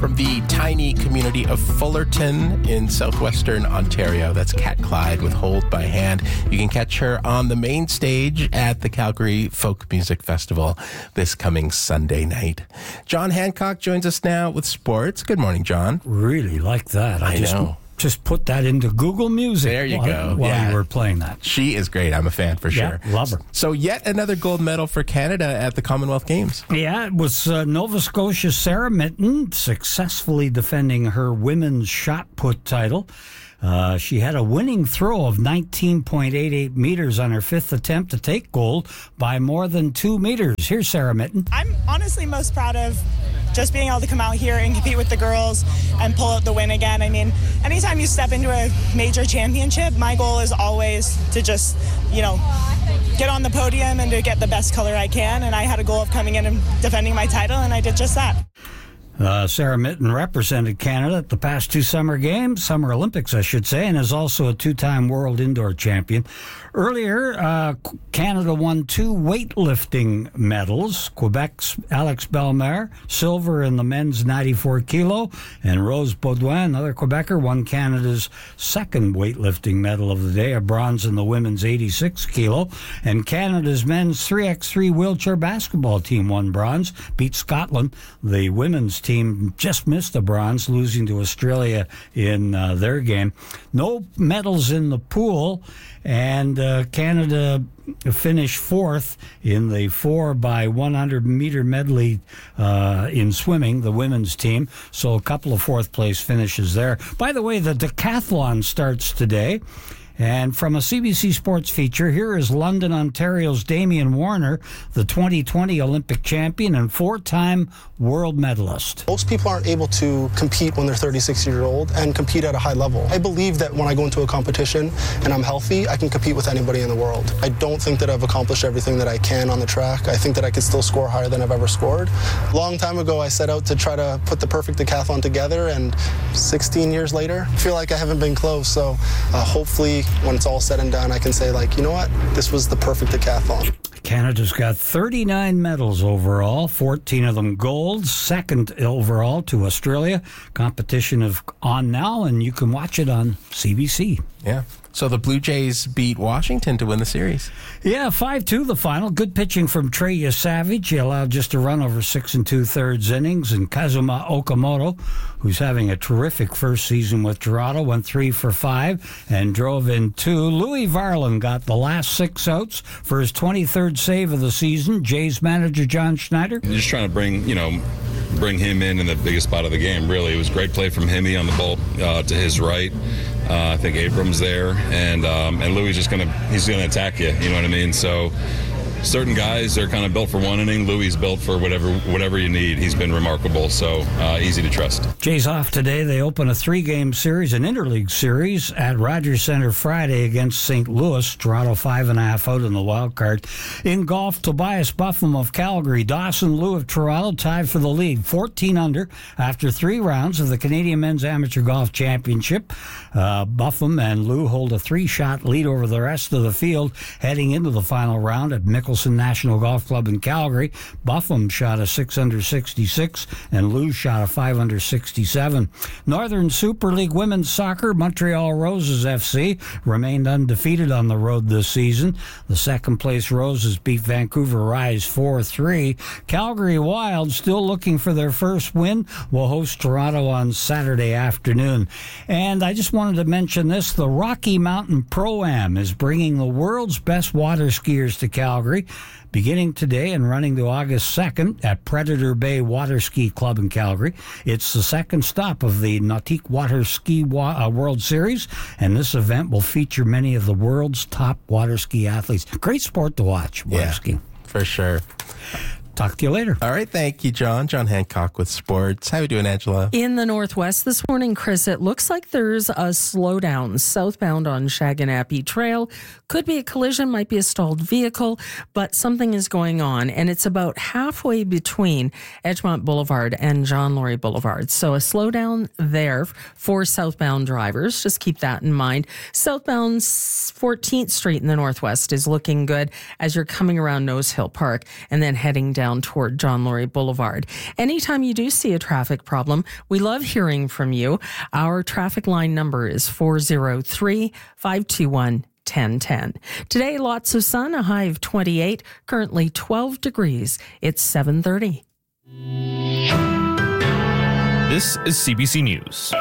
from the tiny community of Fullerton in southwestern Ontario. That's Kat Clyde with Hold by Hand. You can catch her on the main stage at the Calgary Folk Music Festival this coming Sunday night. John Hancock joins us now with sports. Good morning, John. Really like that. I know. Just put that into Google Music. There you go. While you were playing that. She is great. I'm a fan for sure. Love her. So yet another gold medal for Canada at the Commonwealth Games. Yeah, it was Nova Scotia's Sarah Mitten successfully defending her women's shot put title. She had a winning throw of 19.88 meters on her fifth attempt to take gold by more than 2 meters. Here's Sarah Mitten. I'm honestly most proud of just being able to come out here and compete with the girls and pull out the win again. I mean, anytime you step into a major championship, my goal is always to just, get on the podium and to get the best color I can. And I had a goal of coming in and defending my title, and I did just that. Sarah Mitten represented Canada at the past two Summer Olympics, I should say, and is also a two-time world indoor champion. Earlier, Canada won 2 weightlifting medals. Quebec's Alex Bellemare, silver in the men's 94 kilo, and Rose Baudouin, another Quebecer, won Canada's second weightlifting medal of the day, a bronze in the women's 86 kilo. And Canada's men's 3x3 wheelchair basketball team won bronze, beat Scotland. The women's team just missed the bronze, losing to Australia in their game. No medals in the pool, and Canada finished fourth in the 4x100 meter medley in swimming, the women's team. So a couple of fourth place finishes there. By the way, the decathlon starts today. And from a CBC Sports feature, here is London, Ontario's Damien Warner, the 2020 Olympic champion and 4-time world medalist. Most people aren't able to compete when they're 36 years old and compete at a high level. I believe that when I go into a competition and I'm healthy, I can compete with anybody in the world. I don't think that I've accomplished everything that I can on the track. I think that I could still score higher than I've ever scored. A long time ago, I set out to try to put the perfect decathlon together, and 16 years later, I feel like I haven't been close. So hopefully, when it's all said and done, I can say, you know what? This was the perfect decathlon. Canada's got 39 medals overall, 14 of them gold, second overall to Australia. Competition is on now, and you can watch it on CBC. Yeah. So the Blue Jays beat Washington to win the series. Yeah, 5-2 the final. Good pitching from Trey Yesavage. He allowed just a run over 6 2/3 innings. And Kazuma Okamoto, who's having a terrific first season with Toronto, went 3 for 5 and drove in 2. Louis Varland got the last 6 outs for his 23rd save of the season. Jays manager John Schneider. Just trying to bring him in the biggest spot of the game, really. It was great play from Hemi on the ball to his right. I think Abrams there, and Louis he's gonna attack you. You know what I mean? So certain guys, they're kind of built for one inning. Louis built for whatever you need. He's been remarkable, so easy to trust. Jays off today. They open a 3-game series, an interleague series, at Rogers Centre Friday against St. Louis. Toronto 5.5 out in the wild card. In golf, Tobias Buffum of Calgary, Dawson Liu of Toronto tied for the lead, 14 under after 3 rounds of the Canadian Men's Amateur Golf Championship. Buffum and Liu hold a 3-shot lead over the rest of the field heading into the final round at Mickelson National Golf Club in Calgary. Buffum shot a 6 under 66 and Liu shot a 5 under 67. Northern Super League Women's Soccer, Montreal Roses FC remained undefeated on the road this season. The second-place Roses beat Vancouver Rise 4-3. Calgary Wild, still looking for their first win, will host Toronto on Saturday afternoon. And I just wanted to mention this. The Rocky Mountain Pro-Am is bringing the world's best water skiers to Calgary, beginning today and running to August 2nd at Predator Bay Water Ski Club in Calgary. It's the second stop of the Nautique Water Ski World Series, and this event will feature many of the world's top water ski athletes. Great sport to watch, water skiing. For sure. Talk to you later. All right, thank you, John. John Hancock with sports. How are you doing, Angela? In the Northwest this morning, Chris, it looks like there's a slowdown southbound on Shaganappi Trail. Could be a collision, might be a stalled vehicle, but something is going on, and it's about halfway between Edgemont Boulevard and John Laurie Boulevard. So a slowdown there for southbound drivers. Just keep that in mind. Southbound 14th Street in the Northwest is looking good as you're coming around Nose Hill Park and then heading down southbound toward John Laurie Boulevard. Anytime you do see a traffic problem, we love hearing from you. Our traffic line number is 403-521-1010. Today, lots of sun, a high of 28, currently 12 degrees. It's 7:30. This is CBC News.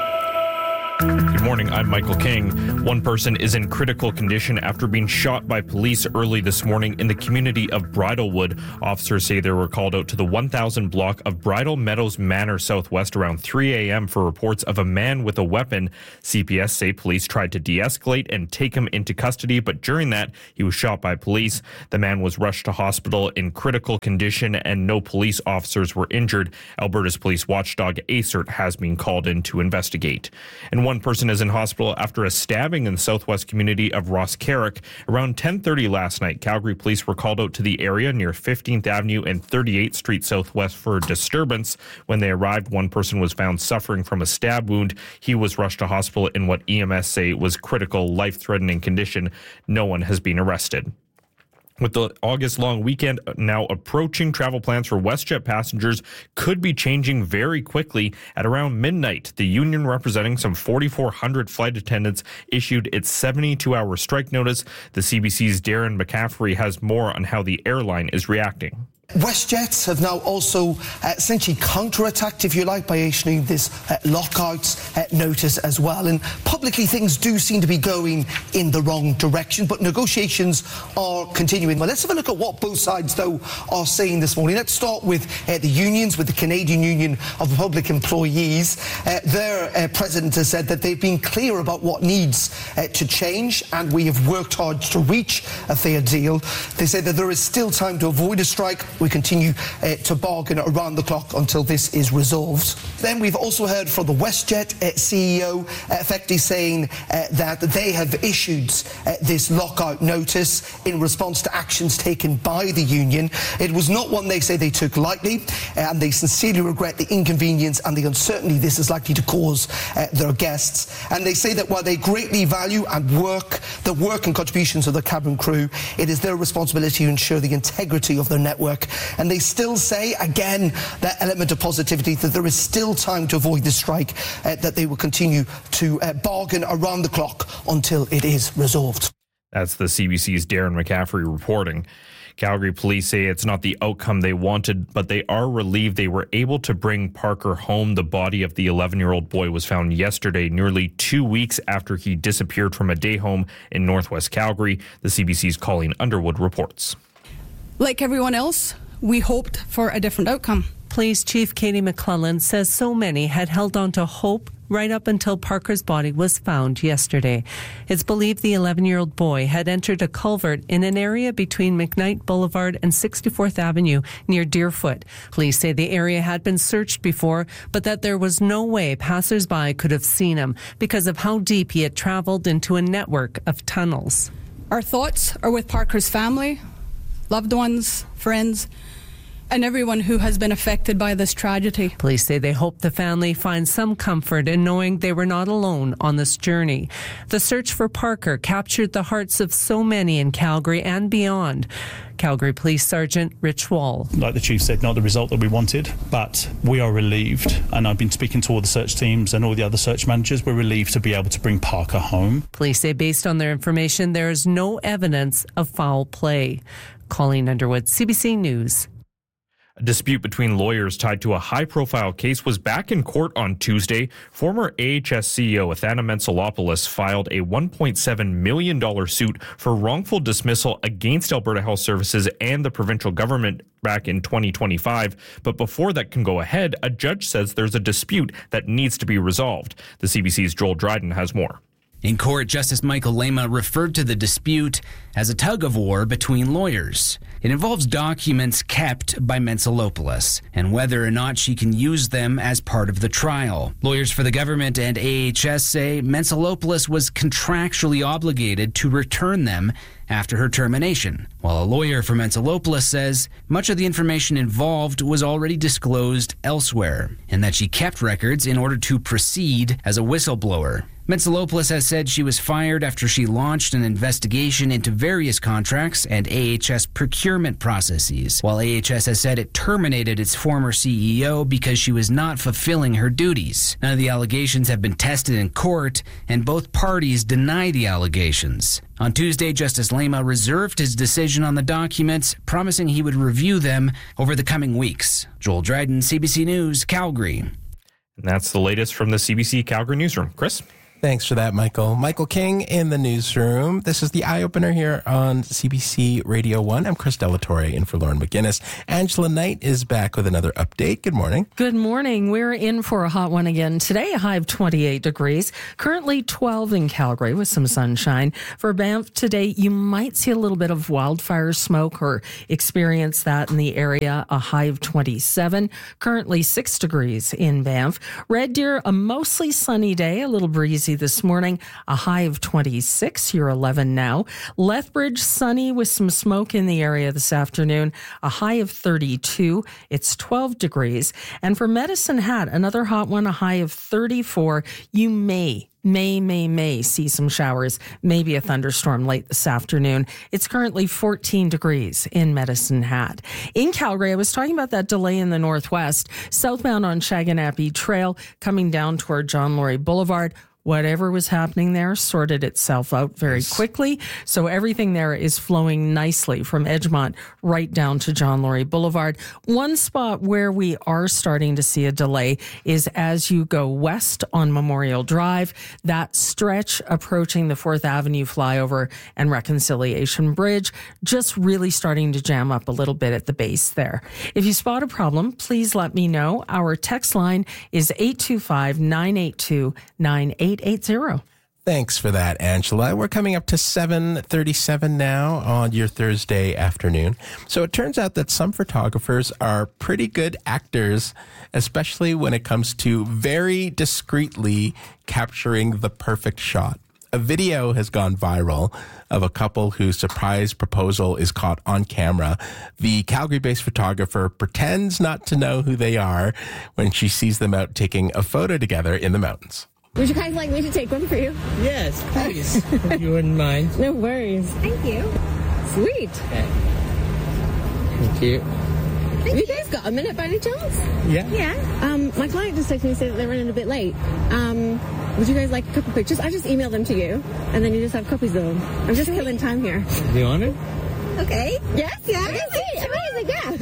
Good morning, I'm Michael King. One person is in critical condition after being shot by police early this morning in the community of Bridlewood. Officers say they were called out to the 1000 block of Bridle Meadows Manor Southwest around 3 a.m. for reports of a man with a weapon. CPS say police tried to de-escalate and take him into custody, but during that, he was shot by police. The man was rushed to hospital in critical condition and no police officers were injured. Alberta's police watchdog ACERT has been called in to investigate. And one person is in hospital after a stabbing in the southwest community of Rosscarrick. Around 10:30 last night, Calgary police were called out to the area near 15th Avenue and 38th Street Southwest for a disturbance. When they arrived, one person was found suffering from a stab wound. He was rushed to hospital in what EMS say was critical, life-threatening condition. No one has been arrested. With the August long weekend now approaching, travel plans for WestJet passengers could be changing very quickly. At around midnight, the union representing some 4,400 flight attendants issued its 72-hour strike notice. The CBC's Darren McCaffrey has more on how the airline is reacting. WestJet have now also essentially counter-attacked, if you like, by issuing this lockout notice as well. And publicly, things do seem to be going in the wrong direction, but negotiations are continuing. Well, let's have a look at what both sides, though, are saying this morning. Let's start with the unions, with the Canadian Union of Public Employees. Their president has said that they've been clear about what needs to change, and we have worked hard to reach a fair deal. They say that there is still time to avoid a strike. We continue to bargain around the clock until this is resolved. Then we've also heard from the WestJet CEO effectively saying that they have issued this lockout notice in response to actions taken by the union. It was not one they say they took lightly, and they sincerely regret the inconvenience and the uncertainty this is likely to cause their guests. And they say that while they greatly value and the work and contributions of the cabin crew, it is their responsibility to ensure the integrity of their network. And they still say, again, that element of positivity, that there is still time to avoid this strike, that they will continue to bargain around the clock until it is resolved. That's the CBC's Darren McCaffrey reporting. Calgary police say it's not the outcome they wanted, but they are relieved they were able to bring Parker home. The body of the 11-year-old boy was found yesterday, nearly 2 weeks after he disappeared from a day home in northwest Calgary. The CBC's Colleen Underwood reports. Like everyone else, we hoped for a different outcome. Police Chief Katie McClellan says so many had held on to hope right up until Parker's body was found yesterday. It's believed the 11-year-old boy had entered a culvert in an area between McKnight Boulevard and 64th Avenue near Deerfoot. Police say the area had been searched before, but that there was no way passers-by could have seen him because of how deep he had traveled into a network of tunnels. Our thoughts are with Parker's family, loved ones, friends, and everyone who has been affected by this tragedy. Police say they hope the family finds some comfort in knowing they were not alone on this journey. The search for Parker captured the hearts of so many in Calgary and beyond. Calgary Police Sergeant Rich Wall. Like the Chief said, not the result that we wanted, but we are relieved. And I've been speaking to all the search teams and all the other search managers. We're relieved to be able to bring Parker home. Police say based on their information, there is no evidence of foul play. Colleen Underwood, CBC News. A dispute between lawyers tied to a high-profile case was back in court on Tuesday. Former AHS CEO Athana Mentzelopoulos filed a $1.7 million suit for wrongful dismissal against Alberta Health Services and the provincial government back in 2025. But before that can go ahead, a judge says there's a dispute that needs to be resolved. The CBC's Joel Dryden has more. In court, Justice Michael Lema referred to the dispute as a tug-of-war between lawyers. It involves documents kept by Mentzelopoulos and whether or not she can use them as part of the trial. Lawyers for the government and AHS say Mentzelopoulos was contractually obligated to return them after her termination, while a lawyer for Mentzelopoulos says much of the information involved was already disclosed elsewhere and that she kept records in order to proceed as a whistleblower. Metsalopoulos has said she was fired after she launched an investigation into various contracts and AHS procurement processes, while AHS has said it terminated its former CEO because she was not fulfilling her duties. None of the allegations have been tested in court, and both parties deny the allegations. On Tuesday, Justice Lema reserved his decision on the documents, promising he would review them over the coming weeks. Joel Dryden, CBC News, Calgary. And that's the latest from the CBC Calgary newsroom. Chris? Thanks for that, Michael. Michael King in the newsroom. This is the Eye Opener here on CBC Radio 1. I'm Chris Delatorre in for Lauren McGinnis. Angela Knight is back with another update. Good morning. Good morning. We're in for a hot one again today, a high of 28 degrees. Currently 12 in Calgary with some sunshine. For Banff today, you might see a little bit of wildfire smoke or experience that in the area, a high of 27. Currently 6 degrees in Banff. Red Deer, a mostly sunny day, a little breezy this morning, a high of 26. You're 11 now. Lethbridge, sunny with some smoke in the area this afternoon, a high of 32. It's 12 degrees. And for Medicine Hat, another hot one, a high of 34. You may see some showers, maybe a thunderstorm late this afternoon. It's currently 14 degrees in Medicine Hat. In Calgary, I was talking about that delay in the northwest, southbound on Shaganappy Trail, coming down toward John Laurie Boulevard. Whatever was happening there sorted itself out very quickly. So everything there is flowing nicely from Edgemont right down to John Laurie Boulevard. One spot where we are starting to see a delay is as you go west on Memorial Drive, that stretch approaching the 4th Avenue flyover and Reconciliation Bridge, just really starting to jam up a little bit at the base there. If you spot a problem, please let me know. Our text line is 825-982-9880. Thanks for that, Angela. We're coming up to 7:37 now on your Thursday afternoon. So it turns out that some photographers are pretty good actors, especially when it comes to very discreetly capturing the perfect shot. A video has gone viral of a couple whose surprise proposal is caught on camera. The Calgary-based photographer pretends not to know who they are when she sees them out taking a photo together in the mountains. Would you guys like me to take one for you? Yes, please. If you wouldn't mind. No worries. Thank you. Sweet. Okay. Thank you. Have you guys got a minute by any chance? Yeah. Yeah. My client just texted me and said that they're running a bit late. Would you guys like a couple pictures? I just emailed them to you, and then you just have copies of them. I'm just killing time here. Do you want it? Okay. Yes. Yeah. Amazing. Yeah.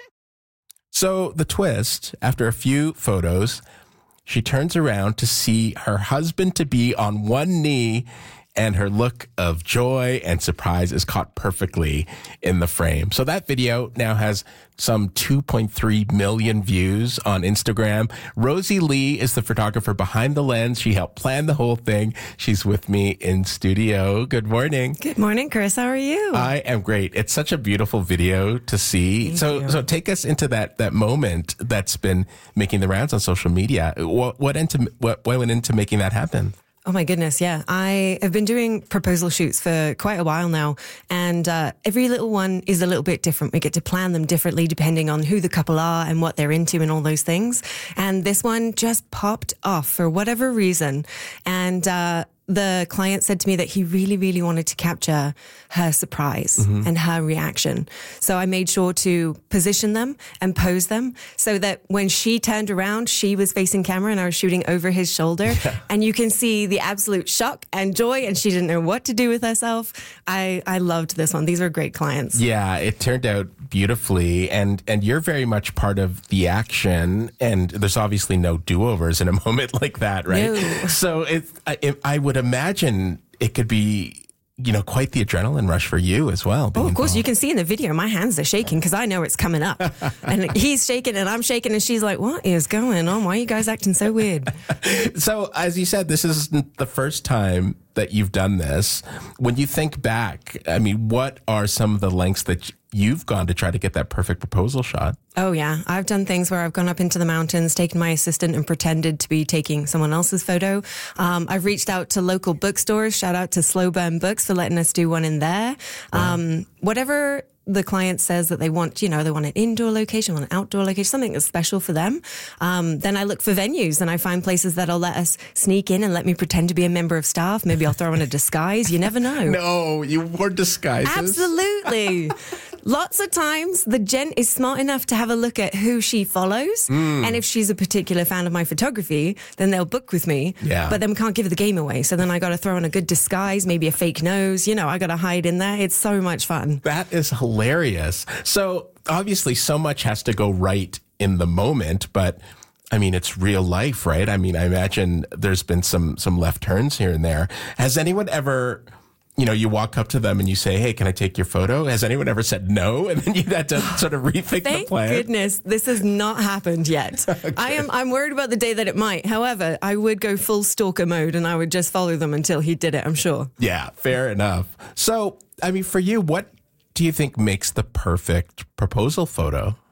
So the twist, after a few photos, she turns around to see her husband-to-be on one knee, and her look of joy and surprise is caught perfectly in the frame. So that video now has some 2.3 million views on Instagram. Rosie Lee is the photographer behind the lens. She helped plan the whole thing. She's with me in studio. Good morning. Good morning, Chris. How are you? I am great. It's such a beautiful video to see. So take us into that moment that's been making the rounds on social media. What went into making that happen? Oh my goodness, yeah. I have been doing proposal shoots for quite a while now, and every little one is a little bit different. We get to plan them differently depending on who the couple are and what they're into and all those things. And this one just popped off for whatever reason. And the client said to me that he really, really wanted to capture her surprise and her reaction. So I made sure to position them and pose them so that when she turned around, she was facing camera and I was shooting over his shoulder. Yeah. And you can see the absolute shock and joy, and she didn't know what to do with herself. I loved this one. These were great clients. Yeah, it turned out beautifully, and you're very much part of the action, and there's obviously no do-overs in a moment like that, right? No. So I would imagine it could be, quite the adrenaline rush for you as well. Oh, of course. You can see in the video, my hands are shaking because I know it's coming up. And he's shaking and I'm shaking and she's like, what is going on? Why are you guys acting so weird? So, as you said, this isn't the first time that you've done this. When you think back, what are some of the lengths that you've gone to try to get that perfect proposal shot? Oh, yeah. I've done things where I've gone up into the mountains, taken my assistant and pretended to be taking someone else's photo. I've reached out to local bookstores. Shout out to Slow Burn Books for letting us do one in there. Wow. Whatever the client says that they want, they want an indoor location, want an outdoor location, something that's special for them, then I look for venues and I find places that'll let us sneak in and let me pretend to be a member of staff. Maybe I'll throw on a disguise. You never know. No, you wore disguises. Absolutely. Lots of times the gent is smart enough to have a look at who she follows. And if she's a particular fan of my photography, then they'll book with me. Yeah. But then we can't give the game away. So then I got to throw on a good disguise, maybe a fake nose. I got to hide in there. It's so much fun. That is hilarious. So obviously so much has to go right in the moment, but I mean, it's real life, right? I mean, I imagine there's been some left turns here and there. Has anyone ever... you walk up to them and you say, hey, can I take your photo? Has anyone ever said no? And then you had to sort of rethink the plan? Thank goodness this has not happened yet. Okay. I'm worried about the day that it might. However, I would go full stalker mode and I would just follow them until he did it, I'm sure. Yeah, fair enough. So, I mean, for you, what do you think makes the perfect proposal photo?